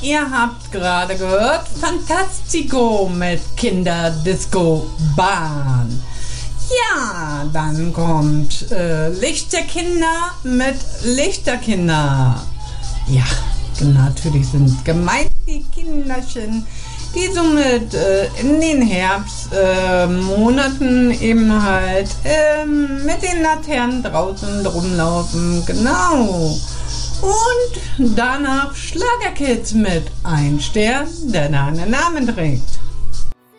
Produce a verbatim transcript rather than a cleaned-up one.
ihr habt gerade gehört Fantastico mit Kinderdisco Bahn. Ja, dann kommt äh, Lichterkinder mit Lichterkinder. Ja, natürlich sind gemeint die Kinderchen, die somit äh, in den Herbstmonaten äh, eben halt äh, mit den Laternen draußen rumlaufen. Genau. Und danach Schlagerkids mit Ein Stern, der deinen Namen trägt.